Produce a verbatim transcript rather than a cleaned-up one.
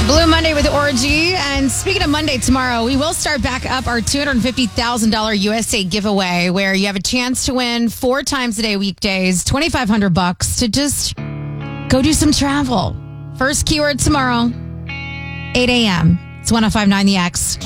Blue Monday with Orgy. And speaking of Monday, tomorrow, we will start back up our two hundred fifty thousand dollars U S A giveaway, where you have a chance to win four times a day weekdays, twenty-five hundred bucks to just go do some travel. First keyword tomorrow, eight a.m. It's one oh five point nine The X.